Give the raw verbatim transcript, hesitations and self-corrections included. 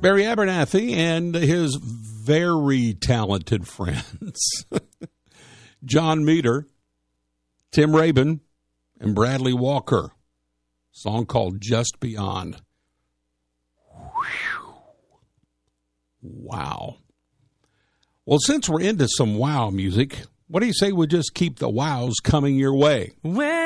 Barry Abernathy and his very talented friends, John Meter, Tim Rabin, and Bradley Walker. Song called Just Beyond. Wow. Well, since we're into some wow music, what do you say we just keep the wows coming your way? When